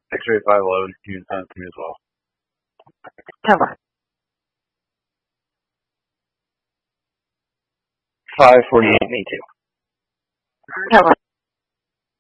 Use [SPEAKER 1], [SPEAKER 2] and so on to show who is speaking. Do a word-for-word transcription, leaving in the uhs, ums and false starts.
[SPEAKER 1] X-ray five eleven, you can send it to me as well.
[SPEAKER 2] Cover.
[SPEAKER 1] five forty-eight, me too.
[SPEAKER 2] Cover.